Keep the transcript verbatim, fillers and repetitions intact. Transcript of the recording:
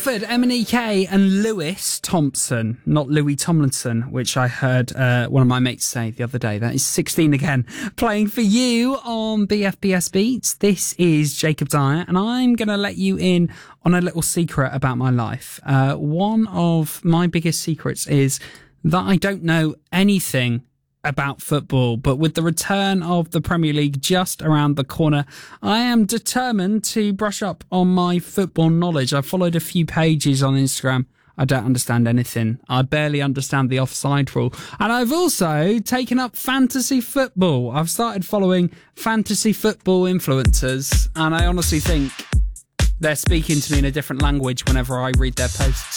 Ilford, M N E K and Lewis Thompson, not Louis Tomlinson, which I heard uh, one of my mates say the other day. That is sixteen again, playing for you on B F B S Beats. This is Jacob Dyer, and I'm going to let you in on a little secret about my life. Uh, one of my biggest secrets is that I don't know anything about football, but with the return of the Premier League just around the corner, I am determined to brush up on my football knowledge. I followed a few pages on Instagram. I don't understand anything. I barely understand the offside rule. And I've also taken up fantasy football. I've started following fantasy football influencers, and I honestly think they're speaking to me in a different language whenever I read their posts.